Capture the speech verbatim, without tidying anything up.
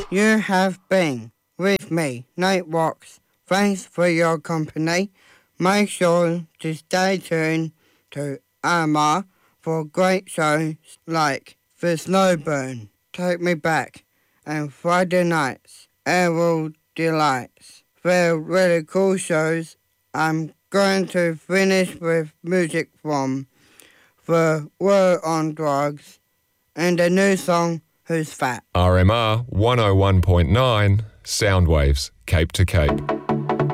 You have been with me, Nate Watts. Thanks for your company. Make sure to stay tuned to R M R for great shows like The Snowburn, Take Me Back, and Friday Nights, Aerial Delights. They're really cool shows. I'm going to finish with music from The War on Drugs and a new song, Who's Fat? R M R one oh one point nine, Soundwaves, Cape to Cape.